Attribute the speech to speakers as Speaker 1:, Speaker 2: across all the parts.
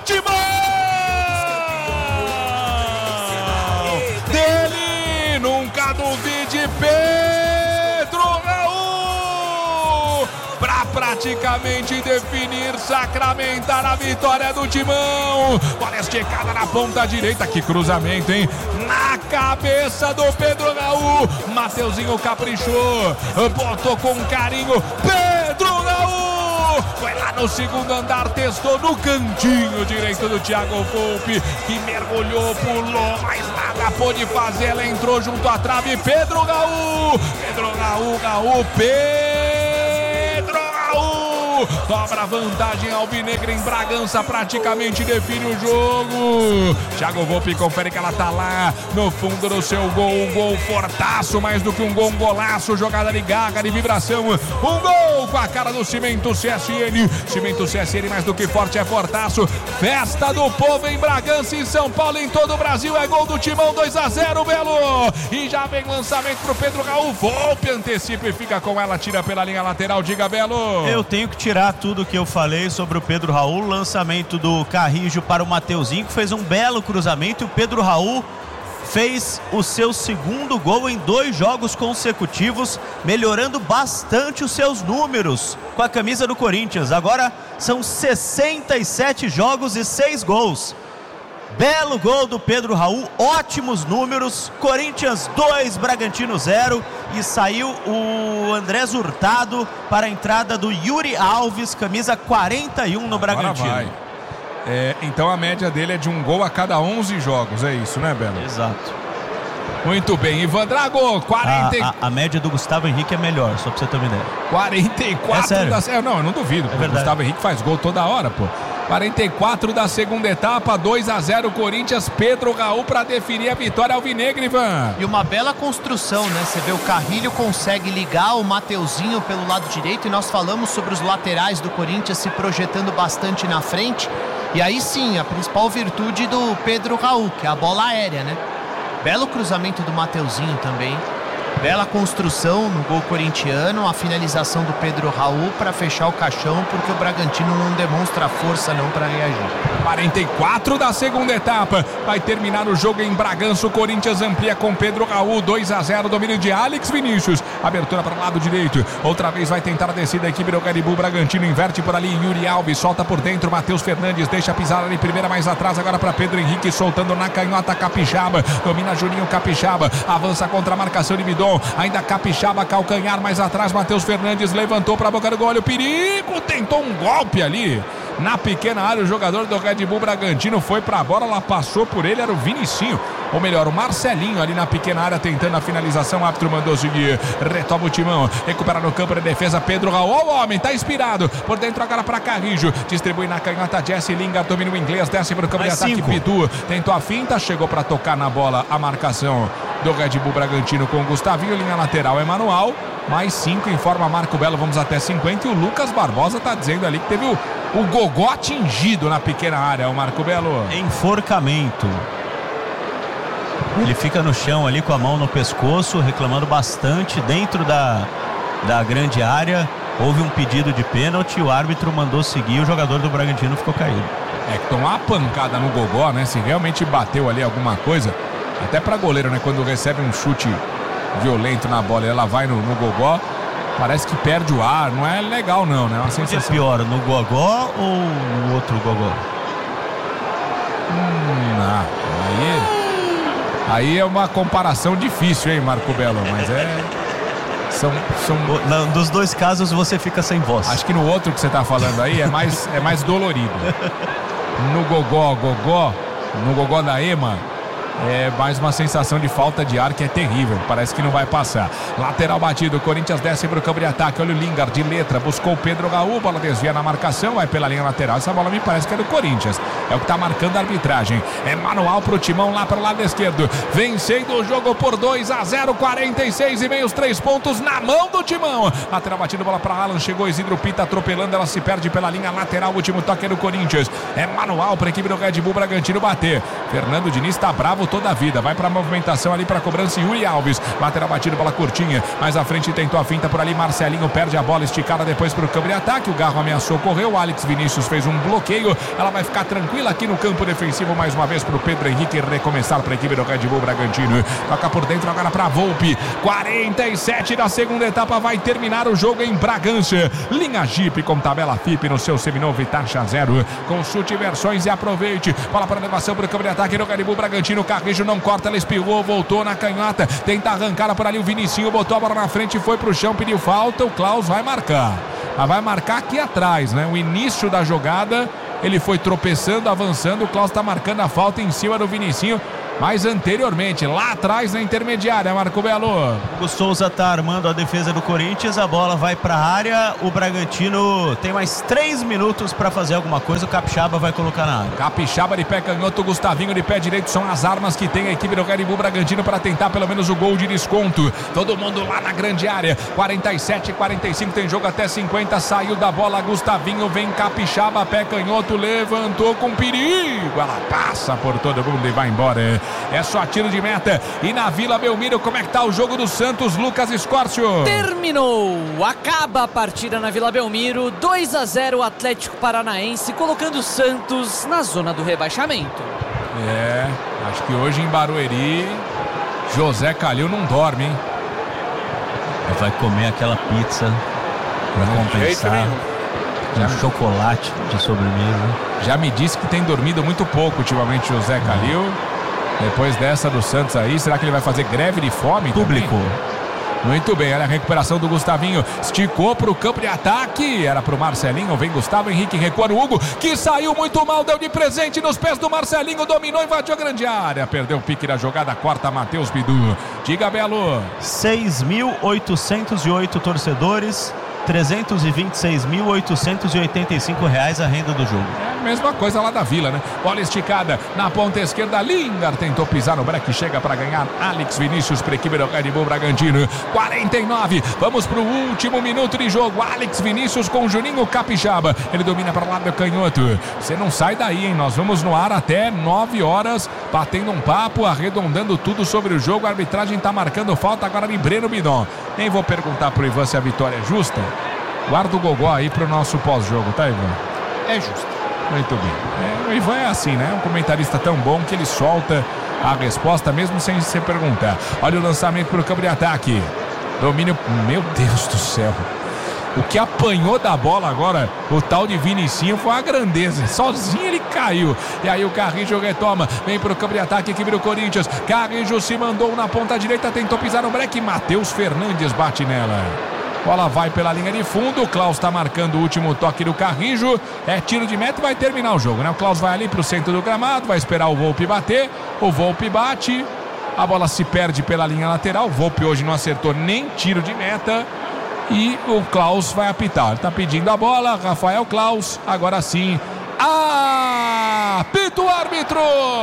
Speaker 1: Timão! Dele, nunca duvide, Pedro Raul! Pra praticamente definir, sacramentar a vitória do Timão. Bola esticada na ponta direita, que cruzamento, hein? Na cabeça do Pedro Raul. Mateuzinho caprichou, botou com carinho. Pedro Raul foi lá no segundo andar, testou no cantinho direito do Thiago Volpi, que mergulhou, pulou, mas nada pôde fazer. Ela entrou junto à trave. Pedro Raul, Pedro Raul, Pedro Raul dobra a vantagem alvinegra em Bragança, praticamente define o jogo. Thiago Volpi confere que ela tá lá no fundo do seu gol, um gol fortaço, mais do que um gol, um golaço, jogada de garra, de vibração, um gol com a cara do Cimento CSN. Cimento CSN, mais do que forte, é fortaço. Festa do povo em Bragança, em São Paulo, em todo o Brasil, é gol do Timão, 2-0, Belo. E já vem lançamento pro Pedro Raul. Volpi antecipa e fica com ela, tira pela linha lateral. Diga, Belo.
Speaker 2: Eu tenho que tirar tudo que eu falei sobre o Pedro Raul. Lançamento do Carrijo para o Mateuzinho, que fez um belo cruzamento, e o Pedro Raul fez o seu segundo gol em 2 jogos consecutivos, melhorando bastante os seus números com a camisa do Corinthians. Agora são 67 jogos e 6 gols. Belo gol do Pedro Raul, ótimos números. Corinthians 2, Bragantino 0. E saiu o Andrés Hurtado para a entrada do Yuri Alves, camisa 41 no Bragantino.
Speaker 1: Então a média dele é de um gol a cada 11 jogos, é isso, né, Belo?
Speaker 2: Exato.
Speaker 1: Muito bem, Ivan Drago, 40...
Speaker 2: A média do Gustavo Henrique é melhor, só pra você ter uma ideia.
Speaker 1: 44 Não, eu não duvido, o Gustavo Henrique faz gol toda hora, pô. 44 da segunda etapa, 2-0 Corinthians. Pedro Raul para definir a vitória alvinegra, Ivan.
Speaker 3: E uma bela construção, né? Você vê o Carrilho consegue ligar o Mateuzinho pelo lado direito, e nós falamos sobre os laterais do Corinthians se projetando bastante na frente. E aí sim, a principal virtude do Pedro Raul, que é a bola aérea, né? Belo cruzamento do Mateuzinho também. Bela construção no gol corintiano, a finalização do Pedro Raul para fechar o caixão, porque o Bragantino não demonstra força não para reagir.
Speaker 1: 44 da segunda etapa, vai terminar o jogo em Bragança. O Corinthians amplia com Pedro Raul, 2-0, domínio de Alex Vinícius, abertura para o lado direito, outra vez vai tentar a descida a equipe do Red Bull Bragantino, inverte por ali, Yuri Alves solta por dentro, Matheus Fernandes deixa pisar ali primeira, mais atrás agora para Pedro Henrique, soltando na canhota Capixaba, domina Juninho Capixaba, avança contra a marcação de Bidon, ainda Capixaba, calcanhar mais atrás, Matheus Fernandes levantou para a boca do gol, olha o perigo, tentou um golpe ali na pequena área, o jogador do Red Bull Bragantino foi pra bola, ela passou por ele, era o Vinicinho, ou melhor, o Marcelinho ali na pequena área tentando a finalização, o árbitro mandou seguir, retoma o Timão, recupera no campo de defesa, Pedro Raul, o homem, tá inspirado, por dentro agora pra Carrijo, distribui na canhota, Jesse Lingard, domina o inglês, desce pro campo de ataque, Pitu, tentou a finta, chegou pra tocar na bola, a marcação do Red Bull Bragantino com o Gustavinho, linha lateral é manual, mais 5, informa Marco Belo, vamos até 50, e o Lucas Barbosa tá dizendo ali que teve o gogó atingido na pequena área, o Marco Belo.
Speaker 2: Enforcamento. Ele fica no chão ali com a mão no pescoço, reclamando bastante dentro da grande área. Houve um pedido de pênalti, o árbitro mandou seguir, o jogador do Bragantino ficou caído.
Speaker 1: É que tomar uma pancada no gogó, né? Se realmente bateu ali alguma coisa, até pra goleiro, né? Quando recebe um chute violento na bola e ela vai no gogó, parece que perde o ar, não é legal não, né? É uma sensação.
Speaker 2: É pior, no gogó ou no outro gogó?
Speaker 1: Aí é uma comparação difícil, hein, Marco Belo, mas
Speaker 2: dos dois casos você fica sem voz.
Speaker 1: Acho que no outro que você tá falando aí é mais dolorido. No gogó da Ema, é mais uma sensação de falta de ar que é terrível, parece que não vai passar. Lateral batido, o Corinthians desce para o campo de ataque, olha o Lingard de letra, buscou o Pedro Raul, bola desvia na marcação, vai pela linha lateral, essa bola me parece que é do Corinthians, é o que está marcando a arbitragem, é manual para o Timão lá para o lado esquerdo, vencendo o jogo por 2-0, 46 e meio, os 3 pontos na mão do Timão. Lateral batido, bola para Alan, chegou Isidro Pita atropelando, ela se perde pela linha lateral, último toque é do Corinthians, é manual para a equipe do Red Bull Bragantino bater. Fernando Diniz está bravo Galo toda a vida. Vai pra movimentação ali pra cobrança Yuri Alves. Lateral batido, bola curtinha. Mais à frente tentou a finta por ali. Marcelinho perde a bola esticada depois pro campo de ataque. O Garro ameaçou, correu. O Alex Vinícius fez um bloqueio. Ela vai ficar tranquila aqui no campo defensivo mais uma vez pro Pedro Henrique recomeçar pra equipe do Red Bull Bragantino. Toca por dentro agora pra Volpi. 47 da segunda etapa. Vai terminar o jogo em Bragança. Linha Jeep com tabela FIP no seu seminovo e taxa zero. Consulte versões e aproveite. Bola para elevação para o campo de ataque do Red Bull Bragantino. Carrijo não corta, ela espirrou, voltou na canhota. Tenta arrancar por ali o Vinicinho, botou a bola na frente, foi pro chão, pediu falta. O Klaus vai marcar. Mas vai marcar aqui atrás, né? O início da jogada, ele foi tropeçando, avançando. O Klaus tá marcando a falta em cima do Vinicinho. Mas anteriormente, lá atrás na intermediária, Marco Belo.
Speaker 2: O Souza tá armando a defesa do Corinthians, a bola vai pra área, o Bragantino tem mais 3 minutos pra fazer alguma coisa, o Capixaba vai colocar na área.
Speaker 1: Capixaba de pé canhoto, Gustavinho de pé direito, são as armas que tem a equipe do Red Bull Bragantino para tentar pelo menos o gol de desconto. Todo mundo lá na grande área, 47, 45, tem jogo até 50, saiu da bola, Gustavinho, vem Capixaba, pé canhoto, levantou com perigo, ela passa por todo mundo e vai embora. É só tiro de meta. E na Vila Belmiro, como é que tá o jogo do Santos, Lucas Escórcio?
Speaker 4: Terminou, acaba a partida na Vila Belmiro, 2-0 Atlético Paranaense, colocando o Santos na zona do rebaixamento.
Speaker 1: Acho que hoje em Barueri José Calil não dorme, hein?
Speaker 2: Vai comer aquela pizza pra compensar. Um chocolate de sobremesa.
Speaker 1: Já me disse que tem dormido muito pouco ultimamente José Calil. Depois dessa do Santos aí, será que ele vai fazer greve de fome?
Speaker 2: Público.
Speaker 1: Também? Muito bem, olha a recuperação do Gustavinho. Esticou pro campo de ataque. Era pro Marcelinho, vem Gustavo Henrique, recua no Hugo, que saiu muito mal, deu de presente nos pés do Marcelinho, dominou, invadiu a grande área. Perdeu o pique da jogada, corta Matheus Bidu. Diga, Belo.
Speaker 2: 6.808 torcedores. R$326.885 a renda do jogo.
Speaker 1: Mesma coisa lá da Vila, né? Bola esticada na ponta esquerda, Lingard tentou pisar no breque, chega para ganhar Alex Vinícius para a equipe do Red Bull Bragantino. 49, vamos pro último minuto de jogo. Alex Vinícius com Juninho Capixaba, ele domina para o lado do canhoto. Você não sai daí, hein? Nós vamos no ar até 9 horas, batendo um papo, arredondando tudo sobre o jogo. A arbitragem tá marcando falta agora de Breno Bidon. Nem vou perguntar pro Ivan se a vitória é justa. Guarda o gogó aí pro nosso pós-jogo, tá, Ivan?
Speaker 3: É justo.
Speaker 1: Muito bem. O Ivan é assim, né? Um comentarista tão bom que ele solta a resposta mesmo sem se perguntar. Olha o lançamento pro campo de ataque. Domínio, meu Deus do céu. O que apanhou da bola agora, o tal de Vinicinho, foi uma grandeza. Sozinho ele caiu. E aí o Carrijo retoma. Vem pro campo de ataque, equipe do Corinthians. Carrijo se mandou na ponta direita, tentou pisar no breque. Matheus Fernandes bate nela. Bola vai pela linha de fundo. O Klaus está marcando o último toque do Carrijo. É tiro de meta e vai terminar o jogo, né? O Klaus vai ali pro centro do gramado, vai esperar o Volpi bater. O Volpi bate. A bola se perde pela linha lateral. O Volpi hoje não acertou nem tiro de meta. E o Klaus vai apitar. Ele tá pedindo a bola. Rafael Klaus. Agora sim. Apita o árbitro.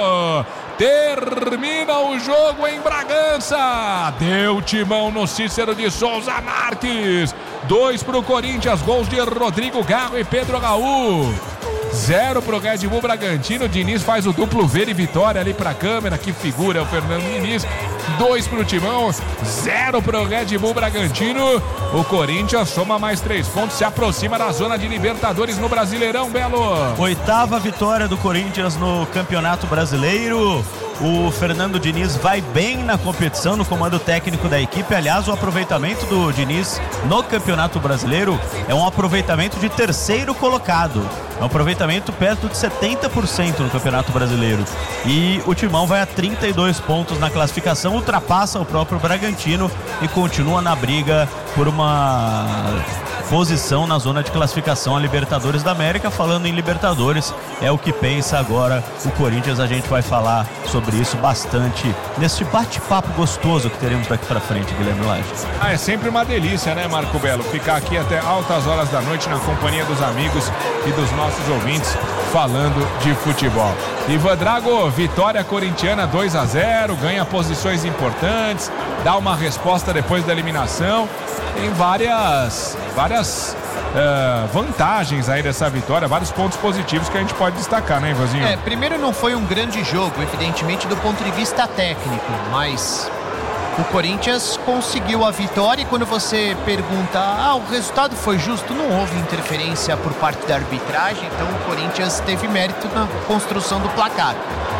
Speaker 1: Termina o jogo em Bragança. Deu timão no Cícero de Souza Marques. 2 pro Corinthians. Gols de Rodrigo Garro e Pedro Raul. 0 pro Red Bull Bragantino. Diniz faz o duplo ver e vitória ali pra câmera. Que figura é o Fernando Diniz. 2 pro Timão, 0 pro Red Bull Bragantino. O Corinthians soma mais 3 pontos, se aproxima da zona de Libertadores no Brasileirão, Belo.
Speaker 2: 8ª vitória do Corinthians no Campeonato Brasileiro. O Fernando Diniz vai bem na competição, no comando técnico da equipe. Aliás, o aproveitamento do Diniz no Campeonato Brasileiro é um aproveitamento de 3º colocado. É um aproveitamento perto de 70% no Campeonato Brasileiro. E o Timão vai a 32 pontos na classificação, ultrapassa o próprio Bragantino e continua na briga por uma posição na zona de classificação a Libertadores da América. Falando em Libertadores, é o que pensa agora o Corinthians. A gente vai falar sobre isso bastante nesse bate-papo gostoso que teremos daqui pra frente, Guilherme Lage.
Speaker 1: É sempre uma delícia, né, Marco Belo? Ficar aqui até altas horas da noite na companhia dos amigos e dos nossos ouvintes falando de futebol. Ivan Drago, vitória corintiana 2-0, ganha posições importantes, dá uma resposta depois da eliminação. Tem várias vantagens aí dessa vitória, vários pontos positivos que a gente pode destacar, né, Ivanzinho?
Speaker 3: Primeiro não foi um grande jogo, evidentemente, do ponto de vista técnico, mas o Corinthians conseguiu a vitória e quando você pergunta, o resultado foi justo, não houve interferência por parte da arbitragem, então o Corinthians teve mérito na construção do placar.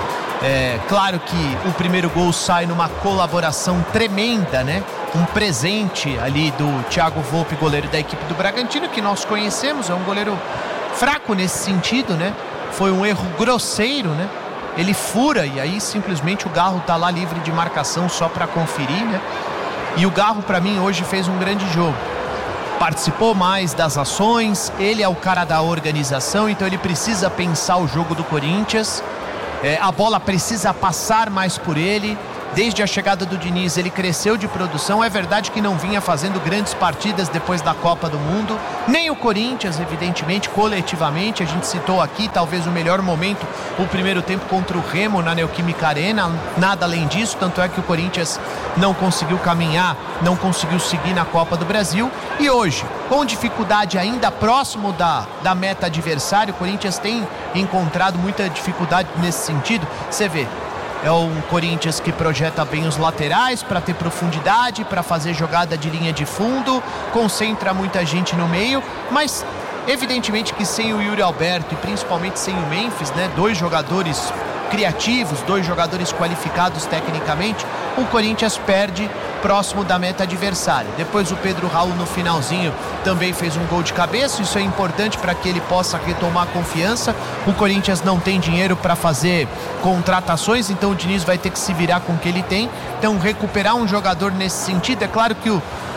Speaker 3: Claro que o primeiro gol sai numa colaboração tremenda, né? Um presente ali do Thiago Volpi, goleiro da equipe do Bragantino, que nós conhecemos, é um goleiro fraco nesse sentido, né? Foi um erro grosseiro, né? Ele fura e aí simplesmente o Garro tá lá livre de marcação só para conferir, né? E o Garro para mim hoje fez um grande jogo. Participou mais das ações, ele é o cara da organização, então ele precisa pensar o jogo do Corinthians. A bola precisa passar mais por ele. Desde a chegada do Diniz ele cresceu de produção. É verdade que não vinha fazendo grandes partidas depois da Copa do Mundo, nem o Corinthians, evidentemente, coletivamente. A gente citou aqui talvez o melhor momento, o primeiro tempo contra o Remo na Neoquímica Arena, nada além disso, tanto é que o Corinthians não conseguiu caminhar, não conseguiu seguir na Copa do Brasil. E hoje, com dificuldade ainda próximo da meta adversária, o Corinthians tem encontrado muita dificuldade nesse sentido. Você vê, é um Corinthians que projeta bem os laterais para ter profundidade, para fazer jogada de linha de fundo, concentra muita gente no meio, mas evidentemente que sem o Yuri Alberto e principalmente sem o Memphis, né, dois jogadores criativos, dois jogadores qualificados tecnicamente, o Corinthians perde próximo da meta adversária. Depois o Pedro Raul no finalzinho também fez um gol de cabeça, isso é importante para que ele possa retomar a confiança. O Corinthians não tem dinheiro para fazer contratações, então o Diniz vai ter que se virar com o que ele tem. Então recuperar um jogador nesse sentido, é claro que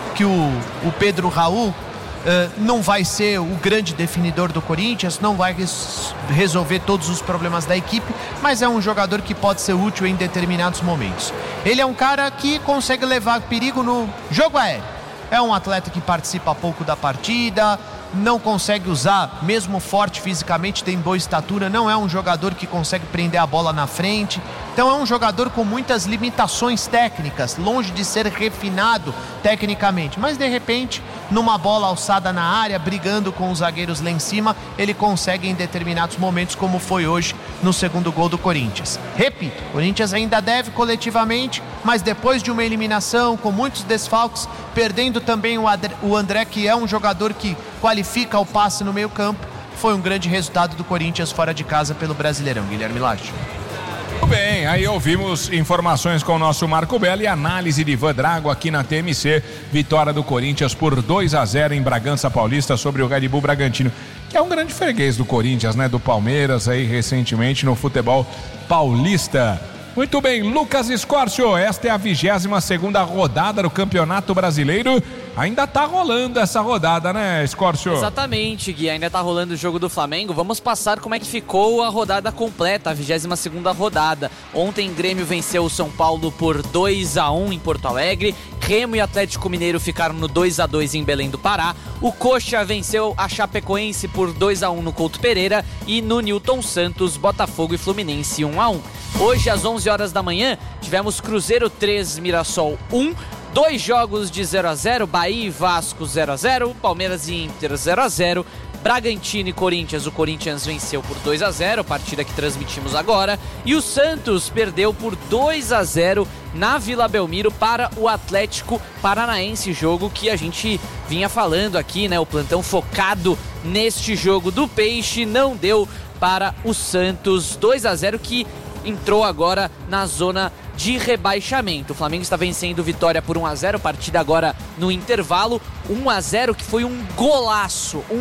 Speaker 3: o Pedro Raul não vai ser o grande definidor do Corinthians, não vai resolver todos os problemas da equipe, mas é um jogador que pode ser útil em determinados momentos. Ele é um cara que consegue levar perigo no jogo aéreo. É um atleta que participa pouco da partida, não consegue usar, mesmo forte fisicamente, tem boa estatura, não é um jogador que consegue prender a bola na frente. Então é um jogador com muitas limitações técnicas, longe de ser refinado tecnicamente, mas de repente, numa bola alçada na área, brigando com os zagueiros lá em cima, ele consegue em determinados momentos, como foi hoje no segundo gol do Corinthians. Repito, o Corinthians ainda deve coletivamente, mas depois de uma eliminação, com muitos desfalques, perdendo também o André, que é um jogador que qualifica o passe no meio campo, foi um grande resultado do Corinthians fora de casa pelo Brasileirão. Guilherme Lage.
Speaker 1: Muito bem, aí ouvimos informações com o nosso Marco Belo e análise de Ivan Drago aqui na TMC. Vitória do Corinthians por 2-0 em Bragança Paulista sobre o Red Bull Bragantino, que é um grande freguês do Corinthians, né? Do Palmeiras aí recentemente no futebol paulista. Muito bem, Lucas Escórcio, esta é a 22ª rodada do Campeonato Brasileiro. Ainda tá rolando essa rodada, né, Escórcio?
Speaker 4: Exatamente, Gui, ainda tá rolando o jogo do Flamengo. Vamos passar como é que ficou a rodada completa, a 22ª rodada. Ontem Grêmio venceu o São Paulo por 2-1 em Porto Alegre. Remo e Atlético Mineiro ficaram no 2-2 em Belém do Pará. O Coxa venceu a Chapecoense por 2-1 no Couto Pereira. E no Newton Santos, Botafogo e Fluminense 1-1. Hoje, às 11 horas da manhã, tivemos Cruzeiro 3, Mirassol 1. 2 jogos de 0-0, Bahia e Vasco 0-0, Palmeiras e Inter 0-0, Bragantino e Corinthians, o Corinthians venceu por 2-0, partida que transmitimos agora, e o Santos perdeu por 2-0 na Vila Belmiro para o Atlético Paranaense, jogo que a gente vinha falando aqui, né? O plantão focado neste jogo do Peixe não deu para o Santos, 2-0 que entrou agora na zona de rebaixamento. O Flamengo está vencendo Vitória por 1-0, partida agora no intervalo, 1-0 que foi um golaço, um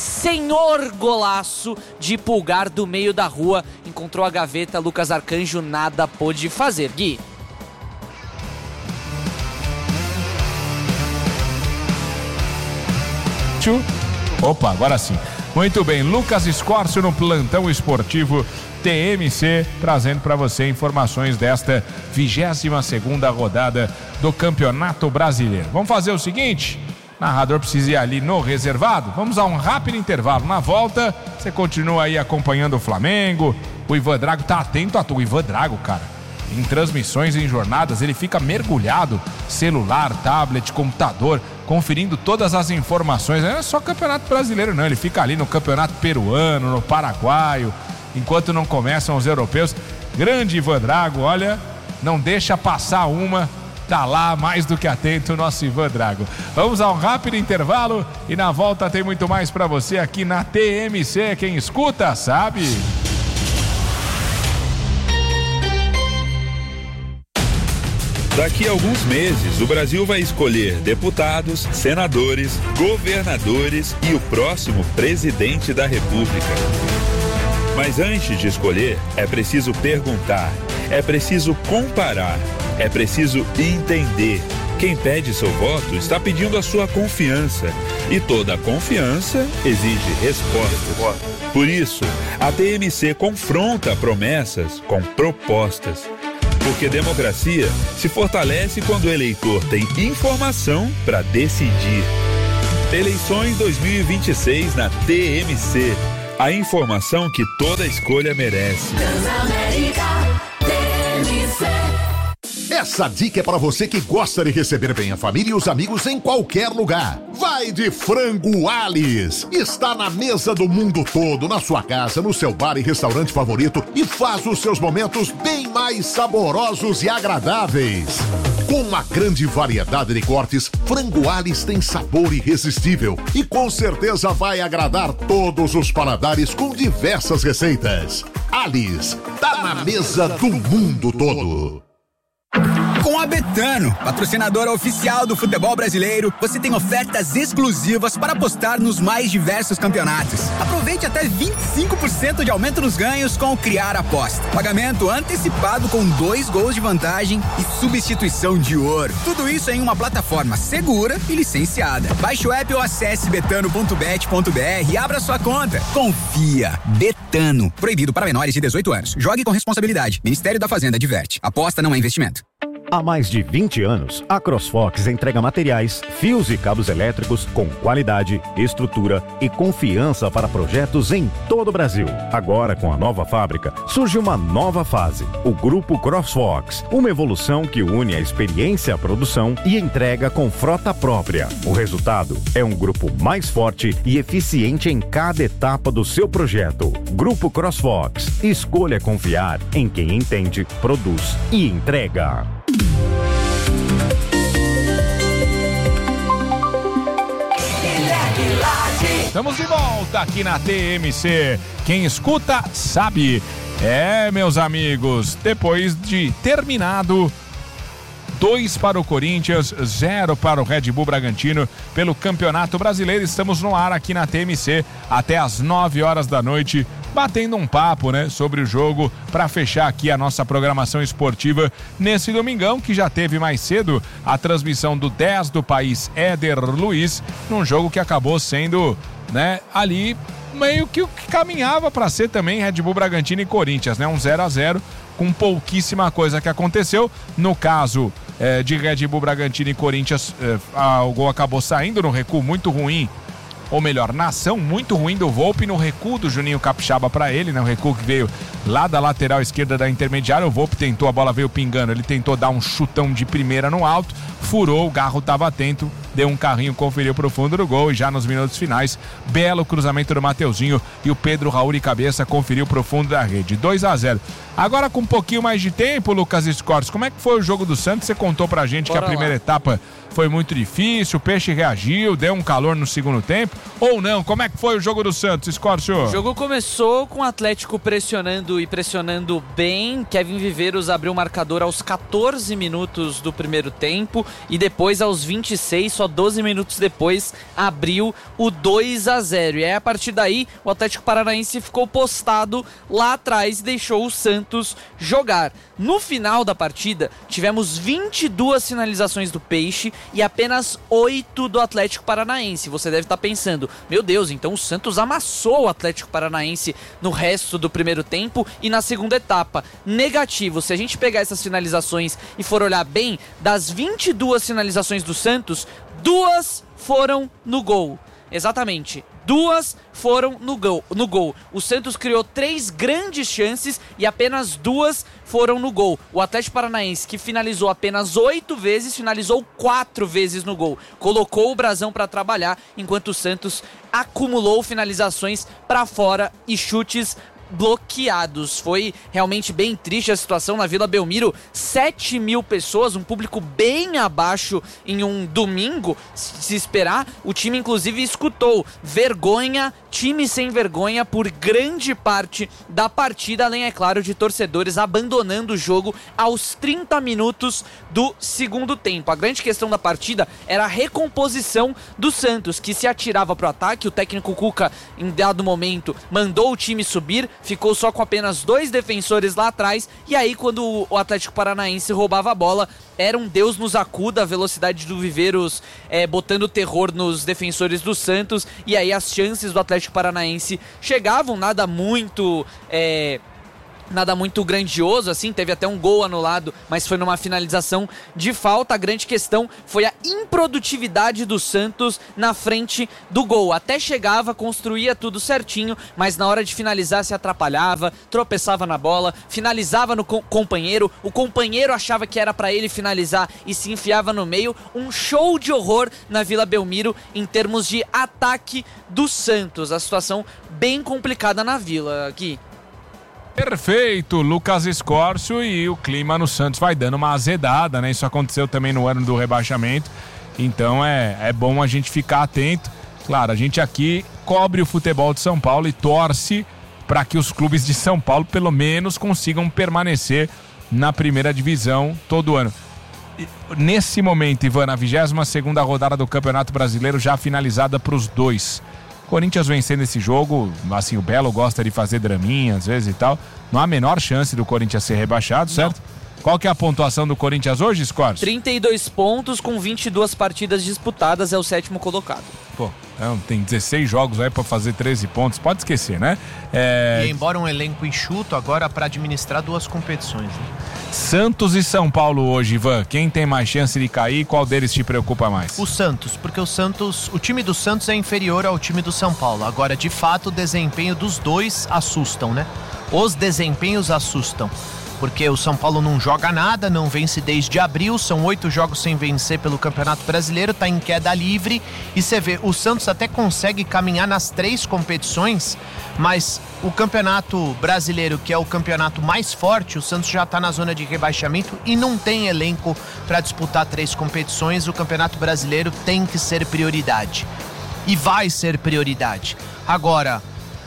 Speaker 4: senhor golaço de Pulgar do meio da rua, encontrou a gaveta, Lucas Arcanjo nada pôde fazer. Gui.
Speaker 1: Opa, agora sim. Muito bem, Lucas Escórcio no plantão esportivo TMC, trazendo para você informações desta 22ª rodada do Campeonato Brasileiro. Vamos fazer o seguinte, o narrador precisa ir ali no reservado, vamos a um rápido intervalo. Na volta, você continua aí acompanhando o Flamengo, o Ivan Drago tá atento a tudo. O Ivan Drago, cara, em transmissões, em jornadas, ele fica mergulhado, celular, tablet, computador, conferindo todas as informações. Não é só campeonato brasileiro não, ele fica ali no campeonato peruano, no paraguaio, enquanto não começam os europeus. Grande Ivan Drago, olha, não deixa passar uma. Tá lá mais do que atento o nosso Ivan Drago. Vamos a um rápido intervalo e na volta tem muito mais pra você aqui na TMC. Quem escuta sabe.
Speaker 5: Daqui a alguns meses, o Brasil vai escolher deputados, senadores, governadores e o próximo presidente da República. Mas antes de escolher, é preciso perguntar, é preciso comparar, é preciso entender. Quem pede seu voto está pedindo a sua confiança. E toda confiança exige respostas. Por isso, a TMC confronta promessas com propostas. Porque democracia se fortalece quando o eleitor tem informação para decidir. Eleições 2026 na TMC. A informação que toda escolha merece.
Speaker 6: Essa dica é para você que gosta de receber bem a família e os amigos em qualquer lugar. Vai de Frango Alice. Está na mesa do mundo todo, na sua casa, no seu bar e restaurante favorito e faz os seus momentos bem mais saborosos e agradáveis. Com uma grande variedade de cortes, Frango Alice tem sabor irresistível e com certeza vai agradar todos os paladares com diversas receitas. Alice, tá na mesa do mundo todo.
Speaker 7: Com a Betano, patrocinadora oficial do futebol brasileiro, você tem ofertas exclusivas para apostar nos mais diversos campeonatos. Aproveite até 25% de aumento nos ganhos com o Criar Aposta. Pagamento antecipado com 2 gols de vantagem e substituição de ouro. Tudo isso em uma plataforma segura e licenciada. Baixe o app ou acesse betano.bet.br e abra sua conta. Confia. Betano. Proibido para menores de 18 anos. Jogue com responsabilidade. Ministério da Fazenda adverte. Aposta não é investimento.
Speaker 8: Há mais de 20 anos, a CrossFox entrega materiais, fios e cabos elétricos com qualidade, estrutura e confiança para projetos em todo o Brasil. Agora, com a nova fábrica, surge uma nova fase, o Grupo CrossFox, uma evolução que une a experiência à produção e entrega com frota própria. O resultado é um grupo mais forte e eficiente em cada etapa do seu projeto. Grupo CrossFox. Escolha confiar em quem entende, produz e entrega.
Speaker 1: Estamos de volta aqui na TMC. Quem escuta sabe. Meus amigos, depois de terminado 2 para o Corinthians, 0 para o Red Bull Bragantino pelo Campeonato Brasileiro, estamos no ar aqui na TMC até às 9 horas da noite, batendo um papo, né, sobre o jogo para fechar aqui a nossa programação esportiva nesse domingão, que já teve mais cedo a transmissão do 10 do país Éder Luiz, num jogo que acabou sendo, né, ali meio que o que caminhava para ser também Red Bull Bragantino e Corinthians, né, um 0-0 com pouquíssima coisa que aconteceu. No caso de Red Bull Bragantino e Corinthians, o gol acabou saindo no recuo muito ruim, ou melhor, na ação muito ruim do Volpi, no recuo do Juninho Capixaba para ele, né? O recuo que veio lá da lateral esquerda da intermediária. O Volpi tentou, a bola veio pingando, ele tentou dar um chutão de primeira no alto, furou, o Garro estava atento, deu um carrinho, conferiu pro fundo do gol e já nos minutos finais, belo cruzamento do Mateuzinho e o Pedro Raul de cabeça conferiu pro fundo da rede, 2-0. Agora com um pouquinho mais de tempo, Lucas Scortes, como é que foi o jogo do Santos? Você contou pra gente que a primeira etapa foi muito difícil, o Peixe reagiu, deu um calor no segundo tempo, ou não? Como é que foi o jogo do Santos, Scortes?
Speaker 4: O jogo começou com o Atlético pressionando e pressionando bem. Kevin Viveiros abriu o marcador aos 14 minutos do primeiro tempo e depois aos 26, só 12 minutos depois, abriu o 2-0. E aí, a partir daí, o Atlético Paranaense ficou postado lá atrás e deixou o Santos jogar. No final da partida, tivemos 22 finalizações do Peixe e apenas 8 do Atlético Paranaense. Você deve estar pensando, meu Deus, então o Santos amassou o Atlético Paranaense no resto do primeiro tempo e na segunda etapa. Negativo, se a gente pegar essas finalizações e for olhar bem, das 22 finalizações do Santos, 2 foram no gol. exatamente. 2 foram no gol. O Santos criou 3 grandes chances e apenas 2 foram no gol. O Atlético Paranaense, que finalizou apenas 8 vezes, finalizou 4 vezes no gol. Colocou o brasão para trabalhar, enquanto o Santos acumulou finalizações para fora e chutes bloqueados. Foi realmente bem triste a situação na Vila Belmiro. 7 mil pessoas, um público bem abaixo em um domingo, se esperar. O time inclusive escutou vergonha, time sem vergonha por grande parte da partida, além, é claro, de torcedores abandonando o jogo aos 30 minutos do segundo tempo. A grande questão da partida era a recomposição do Santos, que se atirava para o ataque. O técnico Cuca, em dado momento, mandou o time subir, ficou só com apenas 2 defensores lá atrás, e aí quando o Atlético Paranaense roubava a bola, era um Deus nos acuda, a velocidade do Viveiros botando terror nos defensores do Santos, e aí as chances do Atlético Paranaense chegavam, nada muito grandioso, assim, teve até um gol anulado, mas foi numa finalização de falta. A grande questão foi a improdutividade do Santos na frente do gol. Até chegava, construía tudo certinho, mas na hora de finalizar se atrapalhava, tropeçava na bola, finalizava no companheiro, o companheiro achava que era pra ele finalizar e se enfiava no meio. Um show de horror na Vila Belmiro em termos de ataque do Santos. A situação bem complicada na Vila, Gui.
Speaker 1: Perfeito, Lucas Escórcio, e o clima no Santos vai dando uma azedada, né? Isso aconteceu também no ano do rebaixamento, então é bom a gente ficar atento. Claro, a gente aqui cobre o futebol de São Paulo e torce para que os clubes de São Paulo pelo menos consigam permanecer na primeira divisão todo ano. Nesse momento, Ivan, a 22ª rodada do Campeonato Brasileiro já finalizada para os dois. Corinthians vencendo esse jogo, assim, o Belo gosta de fazer draminha às vezes e tal. Não há a menor chance do Corinthians ser rebaixado, certo? Não. Qual que é a pontuação do Corinthians hoje, Scorcio?
Speaker 4: 32 pontos com 22 partidas disputadas, é o 7º colocado.
Speaker 1: Pô, tem 16 jogos aí pra fazer 13 pontos, pode esquecer, né?
Speaker 3: E embora um elenco enxuto, agora para administrar 2 competições, né?
Speaker 1: Santos e São Paulo hoje, Ivan, quem tem mais chance de cair, qual deles te preocupa mais?
Speaker 3: O Santos, porque o time do Santos é inferior ao time do São Paulo. Agora, de fato, o desempenho dos dois assustam, né? Os desempenhos assustam, porque o São Paulo não joga nada, não vence desde abril, são 8 jogos sem vencer pelo Campeonato Brasileiro, tá em queda livre, e você vê, o Santos até consegue caminhar nas 3 competições, mas o Campeonato Brasileiro, que é o campeonato mais forte, o Santos já tá na zona de rebaixamento e não tem elenco para disputar 3 competições. O Campeonato Brasileiro tem que ser prioridade, e vai ser prioridade. Agora,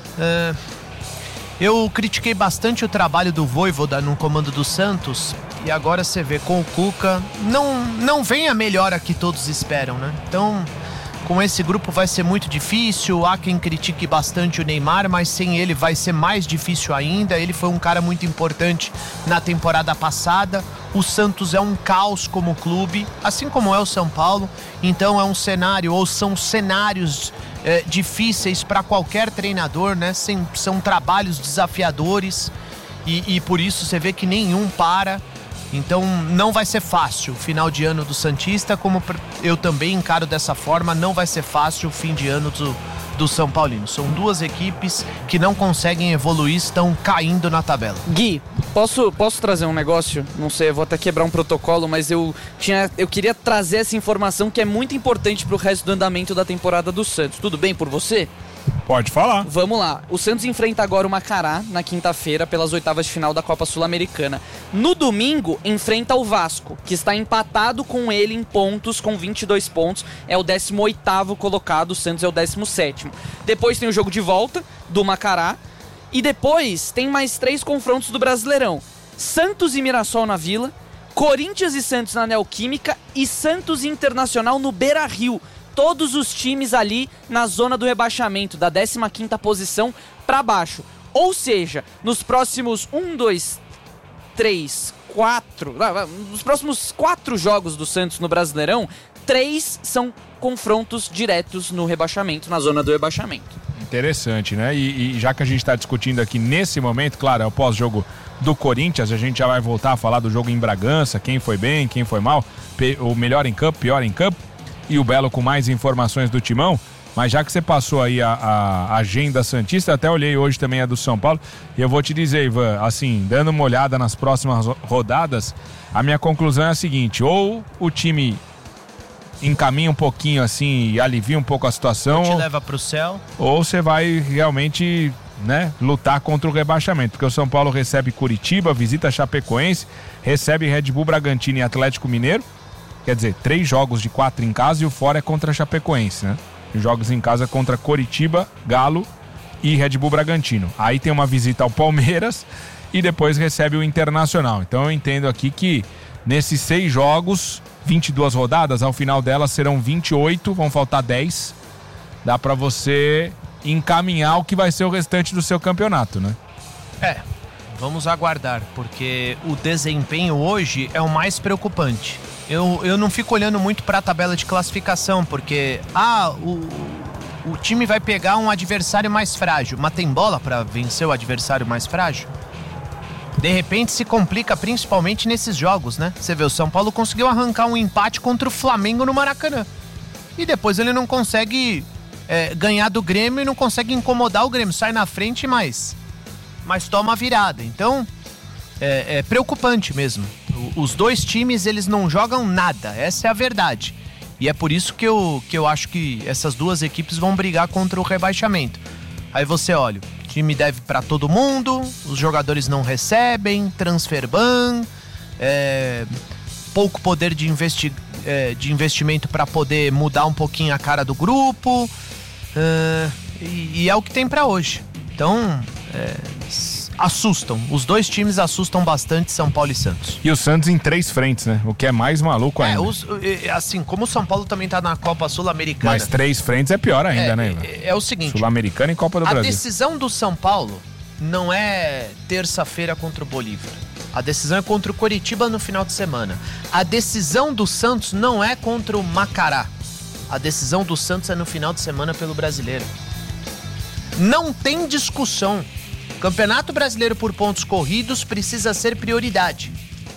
Speaker 3: eu critiquei bastante o trabalho do Vojvoda no comando do Santos, e agora você vê, com o Cuca, não vem a melhora que todos esperam, né? Então, com esse grupo vai ser muito difícil. Há quem critique bastante o Neymar, mas sem ele vai ser mais difícil ainda. Ele foi um cara muito importante na temporada passada. O Santos é um caos como clube, assim como é o São Paulo. Então é um cenário, ou são cenários difíceis para qualquer treinador, né? São trabalhos desafiadores e por isso você vê que nenhum para. Então não vai ser fácil o final de ano do Santista, como eu também encaro dessa forma. Não vai ser fácil o fim de ano do São Paulino. São 2 equipes que não conseguem evoluir, estão caindo na tabela.
Speaker 4: Gui, posso trazer um negócio? Não sei, eu vou até quebrar um protocolo, mas eu queria trazer essa informação que é muito importante pro resto do andamento da temporada do Santos. Tudo bem por você?
Speaker 1: Pode falar.
Speaker 4: Vamos lá. O Santos enfrenta agora o Macará na quinta-feira pelas 8ª de final da Copa Sul-Americana. No domingo, enfrenta o Vasco, que está empatado com ele em pontos, com 22 pontos. É o 18º colocado, o Santos é o 17º. Depois tem o jogo de volta do Macará. E depois tem mais 3 confrontos do Brasileirão. Santos e Mirassol na Vila, Corinthians e Santos na Neoquímica e Santos e Internacional no Beira-Rio. Todos os times ali na zona do rebaixamento, da 15ª posição para baixo. Ou seja, nos próximos nos próximos 4 jogos do Santos no Brasileirão, 3 são confrontos diretos no rebaixamento, na zona do rebaixamento.
Speaker 1: Interessante, né? E já que a gente está discutindo aqui nesse momento, claro, é o pós-jogo do Corinthians, a gente já vai voltar a falar do jogo em Bragança, quem foi bem, quem foi mal, o melhor em campo, pior em campo. E o Belo com mais informações do Timão. Mas já que você passou aí a agenda santista, até olhei hoje também a do São Paulo, e eu vou te dizer, Ivan, assim, dando uma olhada nas próximas rodadas, a minha conclusão é a seguinte: ou o time encaminha um pouquinho assim e alivia um pouco a situação,
Speaker 3: te leva pro céu,
Speaker 1: ou você vai realmente, né, lutar contra o rebaixamento, porque o São Paulo recebe Curitiba, visita Chapecoense, recebe Red Bull Bragantino e Atlético Mineiro, quer dizer, 3 jogos de 4 em casa e o fora é contra Chapecoense, né? Jogos em casa contra Coritiba, Galo e Red Bull Bragantino. Aí tem uma visita ao Palmeiras e depois recebe o Internacional. Então eu entendo aqui que nesses 6 jogos, 22 rodadas, ao final delas serão 28, vão faltar 10. Dá pra você encaminhar o que vai ser o restante do seu campeonato, né?
Speaker 3: Vamos aguardar, porque o desempenho hoje é o mais preocupante. Eu não fico olhando muito para a tabela de classificação, porque o time vai pegar um adversário mais frágil, mas tem bola para vencer o adversário mais frágil? De repente se complica principalmente nesses jogos, né? Você vê, o São Paulo conseguiu arrancar um empate contra o Flamengo no Maracanã. E depois ele não consegue ganhar do Grêmio e não consegue incomodar o Grêmio. Sai na frente, mas toma a virada. Então, é preocupante mesmo. Os dois times, eles não jogam nada. Essa é a verdade. E é por isso que eu acho que essas duas equipes vão brigar contra o rebaixamento. Aí você olha, o time deve para todo mundo, os jogadores não recebem, transfer ban, pouco poder de investimento para poder mudar um pouquinho a cara do grupo, e é o que tem para hoje. Então, assustam. Os dois times assustam bastante, São Paulo e Santos.
Speaker 1: E o Santos em 3 frentes, né? O que é mais maluco ainda.
Speaker 3: Assim, como o São Paulo também tá na Copa Sul-Americana...
Speaker 1: Mas 3 frentes é pior ainda, né?
Speaker 3: É o seguinte...
Speaker 1: Sul-Americana e Copa do Brasil.
Speaker 3: A decisão do São Paulo não é terça-feira contra o Bolívar. A decisão é contra o Coritiba no final de semana. A decisão do Santos não é contra o Macará. A decisão do Santos é no final de semana pelo Brasileiro. Não tem discussão. Campeonato Brasileiro por pontos corridos precisa ser prioridade.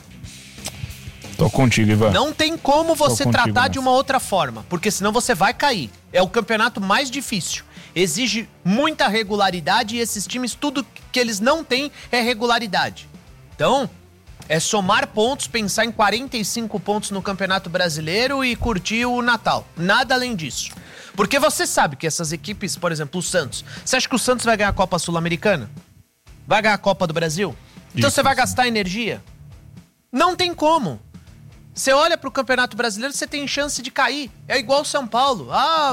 Speaker 1: Tô contigo, Ivan.
Speaker 3: Não tem como você tratar de uma outra forma, porque senão você vai cair. É o campeonato mais difícil. Exige muita regularidade e esses times, tudo que eles não têm é regularidade. Então, é somar pontos, pensar em 45 pontos no Campeonato Brasileiro e curtir o Natal. Nada além disso. Porque você sabe que essas equipes, por exemplo, o Santos... Você acha que o Santos vai ganhar a Copa Sul-Americana? Vai ganhar a Copa do Brasil? Então você vai gastar energia? Não tem como. Você olha pro Campeonato Brasileiro, você tem chance de cair. É igual o São Paulo.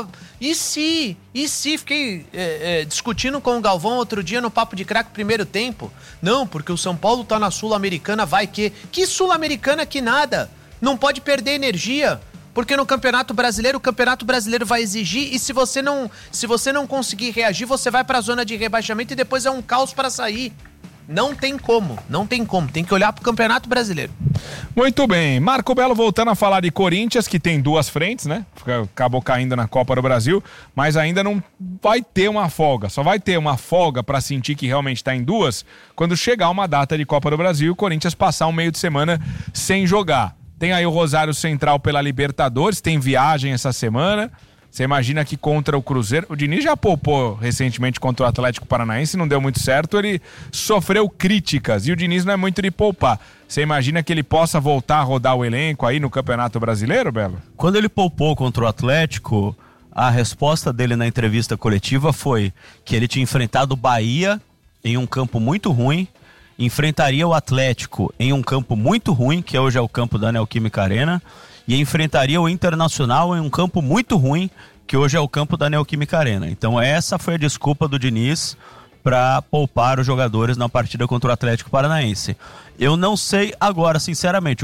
Speaker 3: E se? Fiquei discutindo com o Galvão outro dia no Papo de Craque primeiro tempo. Não, porque o São Paulo tá na Sul-Americana, vai que... Que Sul-Americana que nada? Não pode perder energia. Porque no Campeonato Brasileiro, o Campeonato Brasileiro vai exigir, e se você não conseguir reagir, você vai pra zona de rebaixamento e depois é um caos pra sair. Não tem como, tem que olhar pro Campeonato Brasileiro.
Speaker 1: Muito bem, Marco Belo voltando a falar de Corinthians, que tem 2 frentes, né? Acabou caindo na Copa do Brasil, mas ainda não vai ter uma folga, só vai ter uma folga pra sentir que realmente tá em 2, quando chegar uma data de Copa do Brasil e o Corinthians passar um meio de semana sem jogar. Tem aí o Rosário Central pela Libertadores, tem viagem essa semana. Você imagina que contra o Cruzeiro... O Diniz já poupou recentemente contra o Atlético Paranaense, não deu muito certo, ele sofreu críticas e o Diniz não é muito de poupar. Você imagina que ele possa voltar a rodar o elenco aí no Campeonato Brasileiro, Belo?
Speaker 2: Quando ele poupou contra o Atlético, a resposta dele na entrevista coletiva foi que ele tinha enfrentado o Bahia em um campo muito ruim, enfrentaria o Atlético em um campo muito ruim, que hoje é o campo da Neoquímica Arena, e enfrentaria o Internacional em um campo muito ruim, que hoje é o campo da Neoquímica Arena. Então essa foi a desculpa do Diniz para poupar os jogadores na partida contra o Atlético Paranaense. Eu não sei agora, sinceramente,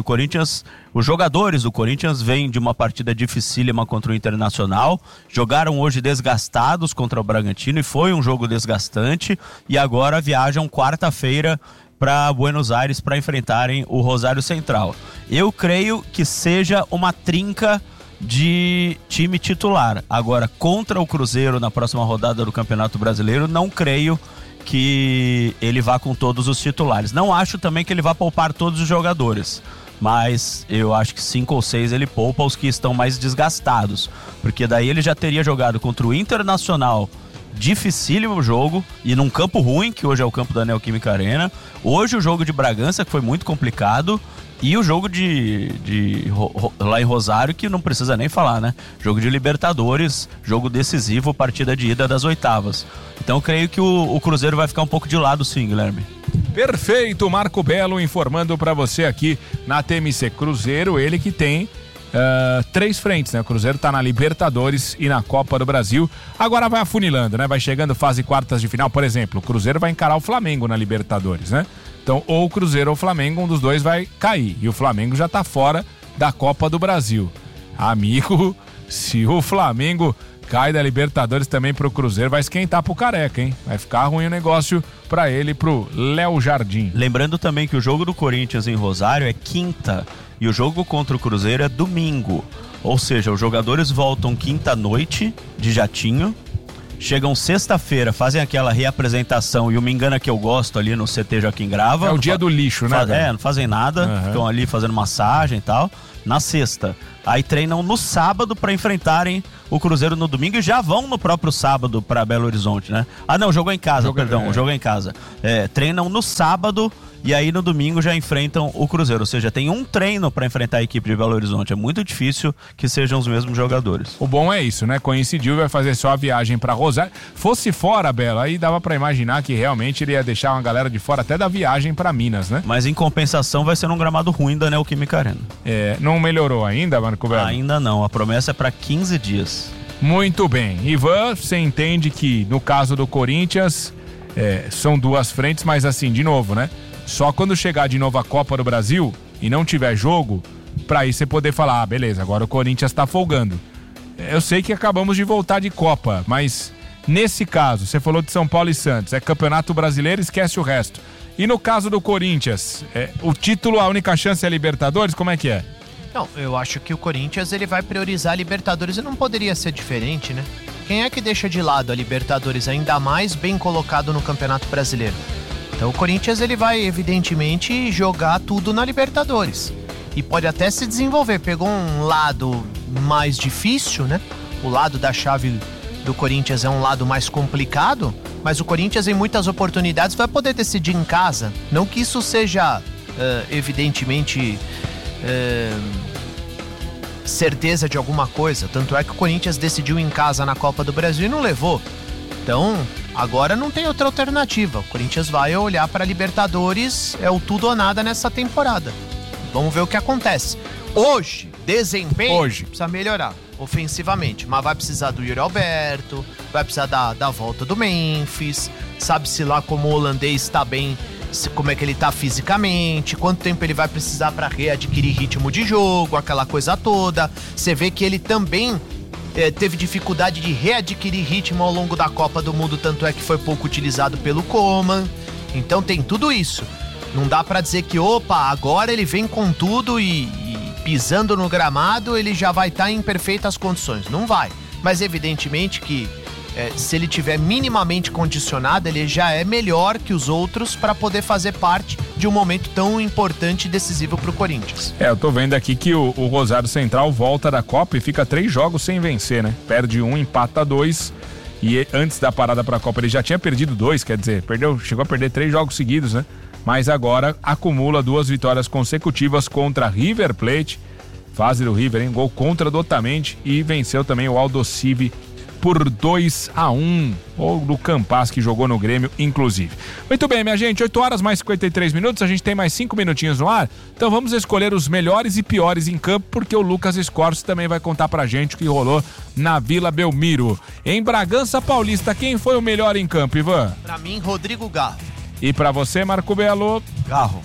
Speaker 2: os jogadores do Corinthians vêm de uma partida dificílima contra o Internacional, jogaram hoje desgastados contra o Bragantino e foi um jogo desgastante, e agora viajam quarta-feira para Buenos Aires para enfrentarem o Rosário Central. Eu creio que seja uma trinca de time titular. Agora, contra o Cruzeiro na próxima rodada do Campeonato Brasileiro, não creio que ele vá com todos os titulares. Não acho também que ele vá poupar todos os jogadores, mas eu acho que 5 ou 6 ele poupa os que estão mais desgastados, porque daí ele já teria jogado contra o Internacional, dificílimo jogo, e num campo ruim, que hoje é o campo da Neoquímica Arena. Hoje o jogo de Bragança, que foi muito complicado, e o jogo lá em Rosário, que não precisa nem falar, né? Jogo de Libertadores, jogo decisivo, partida de ida das oitavas. Então eu creio que o Cruzeiro vai ficar um pouco de lado, sim, Guilherme.
Speaker 1: Perfeito, Marco Belo informando para você aqui na TMC. Cruzeiro, ele que tem 3 frentes, né? O Cruzeiro tá na Libertadores e na Copa do Brasil. Agora vai afunilando, né? Vai chegando fase quartas de final, por exemplo. O Cruzeiro vai encarar o Flamengo na Libertadores, né? Então, ou o Cruzeiro ou o Flamengo, um dos dois vai cair. E o Flamengo já tá fora da Copa do Brasil. Amigo, se o Flamengo cai da Libertadores também pro Cruzeiro, vai esquentar pro Careca, hein? Vai ficar ruim o negócio pra ele, pro Léo Jardim.
Speaker 2: Lembrando também que o jogo do Corinthians em Rosário é quinta e o jogo contra o Cruzeiro é domingo. Ou seja, os jogadores voltam quinta-noite de jatinho, chegam sexta-feira, fazem aquela reapresentação e o Me Engana Que Eu Gosto ali no CT Joaquim Grava.
Speaker 1: É o dia do lixo, né?
Speaker 2: Não fazem nada, Estão ali fazendo massagem e tal. Na sexta, aí treinam no sábado para enfrentarem o Cruzeiro no domingo e já vão no próprio sábado para Belo Horizonte, né? Ah, não, o jogo é em casa, o jogo é em casa. Treinam no sábado e aí no domingo já enfrentam o Cruzeiro, ou seja, tem um treino para enfrentar a equipe de Belo Horizonte. É muito difícil que sejam os mesmos jogadores.
Speaker 1: O bom é isso, né? Coincidiu, vai fazer só a viagem para Rosário. Fosse fora, Belo, aí dava para imaginar que realmente ele ia deixar uma galera de fora até da viagem para Minas, né?
Speaker 2: Mas em compensação vai ser num gramado ruim da Neoquímica Arena.
Speaker 1: Não melhorou ainda, Marco Belo?
Speaker 2: Ainda não, a promessa é para 15 dias.
Speaker 1: Muito bem. Ivan, você entende que no caso do Corinthians são 2 frentes, mas assim, de novo, né? Só quando chegar de novo a Copa do Brasil e não tiver jogo, pra aí você poder falar, beleza, agora o Corinthians tá folgando. Eu sei que acabamos de voltar de Copa, mas nesse caso, você falou de São Paulo e Santos, é Campeonato Brasileiro, esquece o resto. E no caso do Corinthians, o título, a única chance é Libertadores, como é que é?
Speaker 3: Não, eu acho que o Corinthians ele vai priorizar a Libertadores e não poderia ser diferente, né? Quem é que deixa de lado a Libertadores, ainda mais bem colocado no Campeonato Brasileiro? Então o Corinthians ele vai evidentemente jogar tudo na Libertadores e pode até se desenvolver. Pegou um lado mais difícil, né? O lado da chave do Corinthians é um lado mais complicado, mas o Corinthians em muitas oportunidades vai poder decidir em casa. Não que isso seja evidentemente certeza de alguma coisa, tanto é que o Corinthians decidiu em casa na Copa do Brasil e não levou. Então, agora não tem outra alternativa. O Corinthians vai olhar para a Libertadores, é o tudo ou nada nessa temporada. Vamos ver o que acontece. Hoje, desempenho precisa melhorar ofensivamente, mas vai precisar do Yuri Alberto, vai precisar da volta do Memphis, sabe-se lá como o holandês está bem, como é que ele está fisicamente, quanto tempo ele vai precisar para readquirir ritmo de jogo, aquela coisa toda. Você vê que ele também teve dificuldade de readquirir ritmo ao longo da Copa do Mundo, tanto é que foi pouco utilizado pelo Koeman. Então tem tudo isso. Não dá pra dizer que, agora ele vem com tudo e pisando no gramado ele já vai estar em perfeitas condições. Não vai. Mas evidentemente que se ele tiver minimamente condicionado, ele já é melhor que os outros para poder fazer parte de um momento tão importante e decisivo para o Corinthians.
Speaker 1: Eu tô vendo aqui que o Rosário Central volta da Copa e fica 3 jogos sem vencer, né? Perde 1, empata 2 e antes da parada para a Copa ele já tinha perdido 2, quer dizer, chegou a perder 3 jogos seguidos, né? Mas agora acumula 2 vitórias consecutivas contra River Plate, fase do River, hein? Gol contra do Otamendi e venceu também o Aldosivi por 2-1, ou do Campas, que jogou no Grêmio, inclusive. Muito bem, minha gente, 8 horas mais 53 minutos, a gente tem mais 5 minutinhos no ar, então vamos escolher os melhores e piores em campo, porque o Lucas Scorsi também vai contar pra gente o que rolou na Vila Belmiro. Em Bragança Paulista, quem foi o melhor em campo, Ivan?
Speaker 3: Pra mim, Rodrigo Garro.
Speaker 1: E pra você, Marco Belo?
Speaker 2: Garro.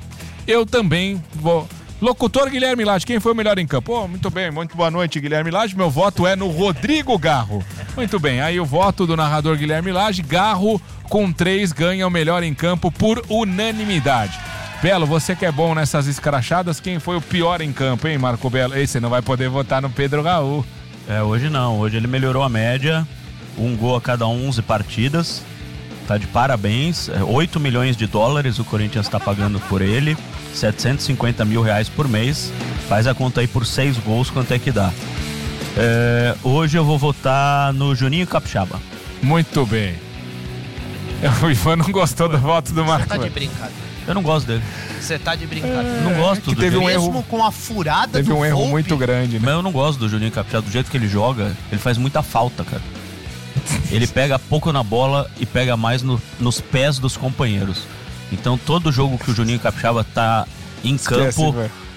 Speaker 1: Eu também vou... Locutor Guilherme Lage, quem foi o melhor em campo? Muito bem, muito boa noite, Guilherme Lage. Meu voto é no Rodrigo Garro. Muito bem, aí o voto do narrador Guilherme Lage. Garro, com 3, ganha o melhor em campo por unanimidade. Belo, você que é bom nessas escrachadas, quem foi o pior em campo, hein, Marco Belo? Você não vai poder votar no Pedro Raul.
Speaker 2: Hoje não. Hoje ele melhorou a média. 1 gol a cada 11 partidas. Tá de parabéns. 8 milhões de dólares o Corinthians está pagando por ele. 750 mil reais por mês. Faz a conta aí por 6 gols, quanto é que dá. Hoje eu vou votar no Juninho Capixaba.
Speaker 1: Muito bem. O Ivan não gostou do voto do Marco.
Speaker 3: Você tá de brincadeira.
Speaker 2: Eu não gosto dele.
Speaker 3: Você tá de brincadeira.
Speaker 2: Não gosto
Speaker 1: que
Speaker 2: do
Speaker 1: teve
Speaker 2: Juninho.
Speaker 1: um erro.
Speaker 3: Mesmo com a furada
Speaker 1: Teve
Speaker 3: do
Speaker 1: um erro
Speaker 3: Volpi,
Speaker 1: muito grande, né?
Speaker 2: Mas eu não gosto do Juninho Capixaba. Do jeito que ele joga, ele faz muita falta, cara. Ele pega pouco na bola e pega mais nos pés dos companheiros. Então todo jogo que o Juninho Capixaba tá em campo,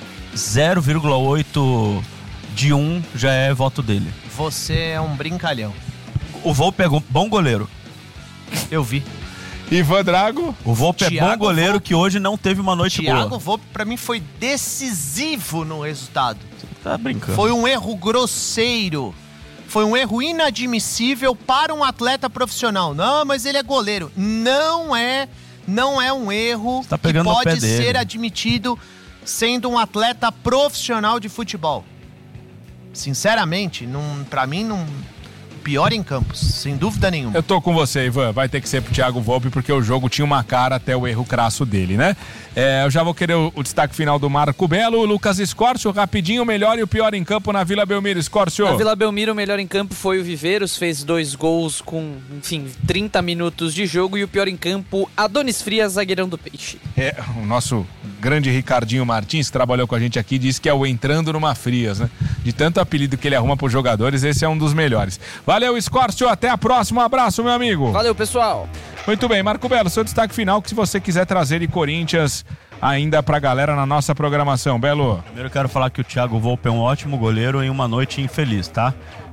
Speaker 2: 0,8 de 1 já é voto dele.
Speaker 3: Você é um brincalhão.
Speaker 2: O Volpi é bom goleiro.
Speaker 3: Eu vi.
Speaker 1: Ivan Drago.
Speaker 2: O Volpi é bom goleiro
Speaker 3: Volpi.
Speaker 2: que hoje não teve uma noite boa.
Speaker 3: Thiago Volpi, pra mim, foi decisivo no resultado.
Speaker 2: Você tá brincando.
Speaker 3: Foi um erro grosseiro. Foi um erro inadmissível para um atleta profissional. Não, mas ele é goleiro. Não é um erro
Speaker 2: tá pegando
Speaker 3: que
Speaker 2: no pé
Speaker 3: pode
Speaker 2: dele.
Speaker 3: ser admitido sendo um atleta profissional de futebol. Sinceramente, pra mim, pior em campos, sem dúvida nenhuma.
Speaker 1: Eu tô com você, Ivan. Vai ter que ser pro Thiago Volpi, porque o jogo tinha uma cara até o erro crasso dele, né? Eu já vou querer o destaque final do Marco Belo. Lucas Escórcio, rapidinho, o melhor e o pior em campo na Vila Belmiro. Escórcio.
Speaker 4: Na Vila Belmiro, o melhor em campo foi o Viveiros, fez 2 gols com, 30 minutos de jogo. E o pior em campo, Adonis Frias, zagueirão do Peixe.
Speaker 1: O nosso grande Ricardinho Martins, que trabalhou com a gente aqui, disse que é o entrando numa Frias, né? De tanto apelido que ele arruma pros jogadores, esse é um dos melhores. Valeu, Escórcio, até a próxima. Um abraço, meu amigo.
Speaker 4: Valeu, pessoal.
Speaker 1: Muito bem, Marco Belo, seu destaque final, que se você quiser trazer de Corinthians ainda pra galera na nossa programação. Belo.
Speaker 2: Primeiro eu quero falar que o Thiago Volpi é um ótimo goleiro em uma noite infeliz, tá?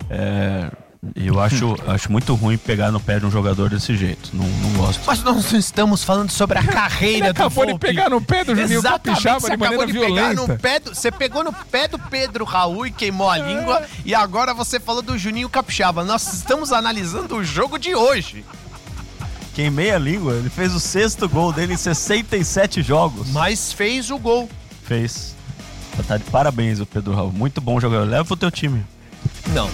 Speaker 2: Eu acho muito ruim pegar no pé de um jogador desse jeito. Não gosto.
Speaker 3: Mas nós não estamos falando sobre a carreira do Volpi.
Speaker 1: Acabou de pegar no pé do Juninho Capixaba de maneira violenta.
Speaker 3: Você pegou no pé do Pedro Raul e queimou a língua. E agora você falou do Juninho Capixaba. Nós estamos analisando o jogo de hoje.
Speaker 2: Queimei a língua. Ele fez o 6º gol dele em 67 jogos.
Speaker 3: Mas fez o gol.
Speaker 2: Fez. Tá de parabéns o Pedro Raul. Muito bom jogador. Leva pro teu time.
Speaker 3: Não.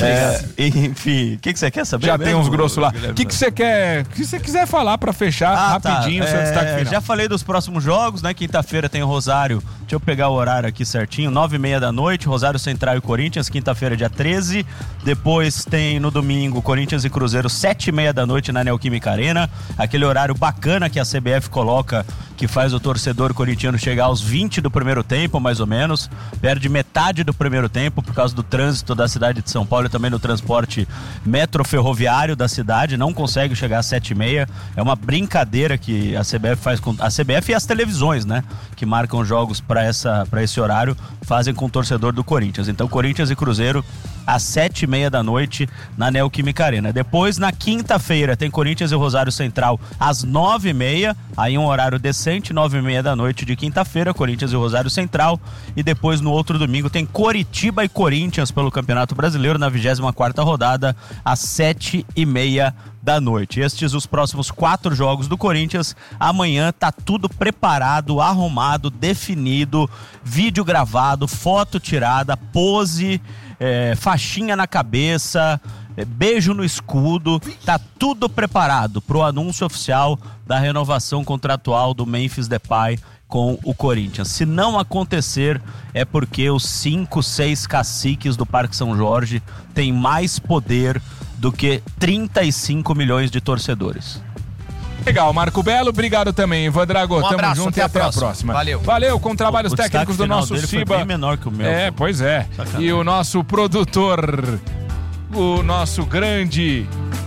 Speaker 2: Enfim, o que você quer saber?
Speaker 1: Já mesmo? Tem uns grossos lá. O que você quer? O que você quiser falar pra fechar rapidinho o seu destaque final?
Speaker 2: Já falei dos próximos jogos, né? Quinta-feira tem o Rosário. Deixa eu pegar o horário aqui certinho. 9h30 da noite, Rosário Central e Corinthians, quinta-feira, dia 13. Depois tem no domingo Corinthians e Cruzeiro, 7h30 da noite na Neoquímica Arena. Aquele horário bacana que a CBF coloca, que faz o torcedor corintiano chegar aos 20 do primeiro tempo, mais ou menos. Perde metade do primeiro tempo por causa do trânsito da cidade de São Paulo e também no transporte metroferroviário da cidade. Não consegue chegar às 7h30. É uma brincadeira que a CBF faz com... A CBF e as televisões, né? Que marcam jogos para esse horário, fazem com o torcedor do Corinthians. Então, Corinthians e Cruzeiro às 7h30 da noite na Neoquímica Arena. Depois, na quinta-feira, tem Corinthians e Rosário Central às 9h30, aí um horário decente, 9h30 da noite de quinta-feira, Corinthians e Rosário Central. E depois, no outro domingo, tem Coritiba e Corinthians pelo Campeonato Brasileiro na 24ª rodada, às 7h30 da noite. Estes os próximos 4 jogos do Corinthians. Amanhã tá tudo preparado, arrumado, definido, vídeo gravado, foto tirada, pose, faixinha na cabeça, beijo no escudo. Tá tudo preparado pro anúncio oficial da renovação contratual do Memphis Depay com o Corinthians. Se não acontecer, é porque os 5, 6 caciques do Parque São Jorge têm mais poder do que 35 milhões de torcedores.
Speaker 1: Legal, Marco Belo, obrigado também, Ivan Drago. Tamo junto e até a próxima. Valeu, com trabalhos técnicos do nosso Ciba.
Speaker 2: Foi bem menor que o meu.
Speaker 1: Pois é. Sacanagem. E o nosso produtor, o nosso grande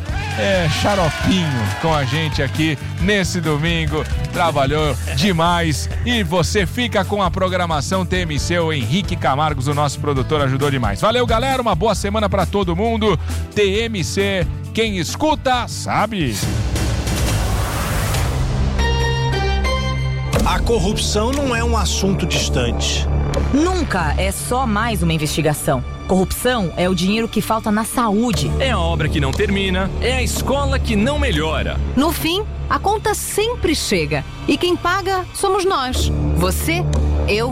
Speaker 1: Xaropinho com a gente aqui nesse domingo, trabalhou demais. E você fica com a programação TMC. O Henrique Camargos, o nosso produtor, ajudou demais. Valeu, galera, uma boa semana pra todo mundo. TMC, quem escuta sabe.
Speaker 9: A corrupção não é um assunto distante.
Speaker 10: Nunca é só mais uma investigação. Corrupção é o dinheiro que falta na saúde.
Speaker 11: É a obra que não termina, é a escola que não melhora.
Speaker 12: No fim, a conta sempre chega. E quem paga somos nós. Você, eu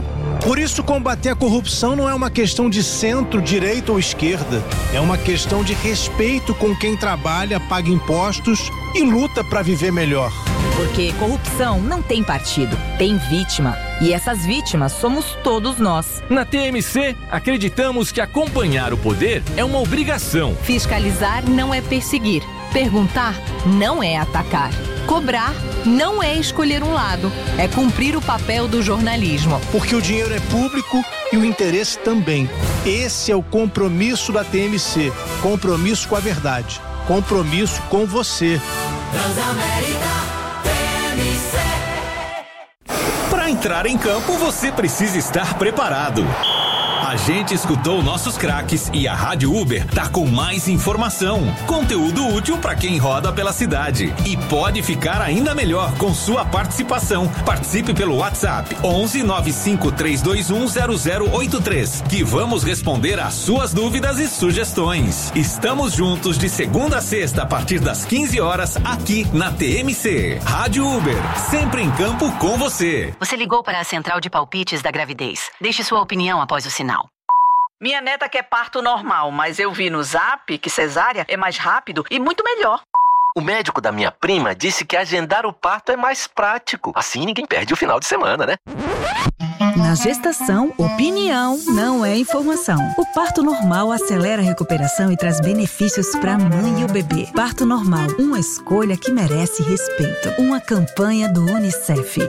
Speaker 9: Por isso, combater a corrupção não é uma questão de centro, direita ou esquerda. É uma questão de respeito com quem trabalha, paga impostos e luta para viver melhor.
Speaker 10: Porque corrupção não tem partido, tem vítima. E essas vítimas somos todos nós.
Speaker 11: Na TMC, acreditamos que acompanhar o poder é uma obrigação.
Speaker 12: Fiscalizar não é perseguir. Perguntar não é atacar. Cobrar não é escolher um lado. É cumprir o papel do jornalismo.
Speaker 9: Porque o dinheiro é público e o interesse também. Esse é o compromisso da TMC. Compromisso com a verdade. Compromisso com você.
Speaker 13: Transamérica TMC.
Speaker 14: Para entrar em campo, você precisa estar preparado. A gente escutou nossos craques e a Rádio Uber tá com mais informação, conteúdo útil para quem roda pela cidade. E pode ficar ainda melhor com sua participação. Participe pelo WhatsApp 11 95 321 0083, que vamos responder às suas dúvidas e sugestões. Estamos juntos de segunda a sexta a partir das 15 horas aqui na TMC. Rádio Uber, sempre em campo com você.
Speaker 15: Você ligou para a central de palpites da gravidez. Deixe sua opinião após o sinal.
Speaker 16: Minha neta quer parto normal, mas eu vi no Zap que cesárea é mais rápido e muito melhor.
Speaker 17: O médico da minha prima disse que agendar o parto é mais prático. Assim ninguém perde o final de semana, né?
Speaker 18: Na gestação, opinião não é informação. O parto normal acelera a recuperação e traz benefícios para a mãe e o bebê. Parto normal, uma escolha que merece respeito. Uma campanha do UNICEF.